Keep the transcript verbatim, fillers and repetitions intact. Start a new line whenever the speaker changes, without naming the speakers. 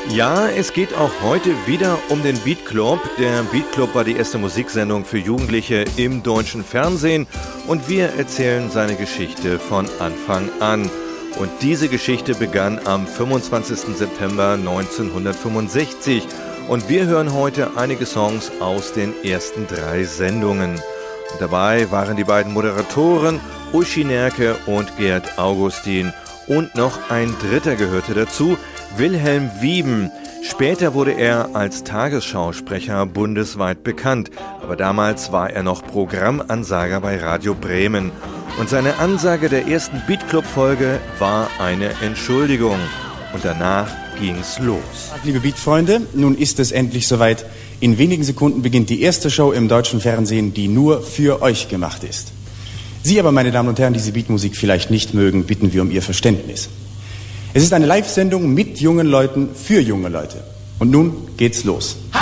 Ja, es geht auch heute wieder um den Beat Club. Der Beat Club war die erste Musiksendung für Jugendliche im deutschen Fernsehen und wir erzählen seine Geschichte von Anfang an. Und diese Geschichte begann am fünfundzwanzigsten September neunzehnhundertfünfundsechzig und wir hören heute einige Songs aus den ersten drei Sendungen. Und dabei waren die beiden Moderatoren Uschi Nerke und Gerd Augustin und noch ein dritter gehörte dazu, Wilhelm Wieben. Später wurde er als Tagesschausprecher bundesweit bekannt, aber damals war er noch Programmansager bei Radio Bremen. Und seine Ansage der ersten Beat Club Folge war eine Entschuldigung. Und danach ging's los.
Liebe Beat-Freunde, nun ist es endlich soweit. In wenigen Sekunden beginnt die erste Show im deutschen Fernsehen, die nur für euch gemacht ist. Sie aber, meine Damen und Herren, die diese Beatmusik vielleicht nicht mögen, bitten wir um Ihr Verständnis. Es ist eine Live-Sendung mit jungen Leuten für junge Leute. Und nun geht's los.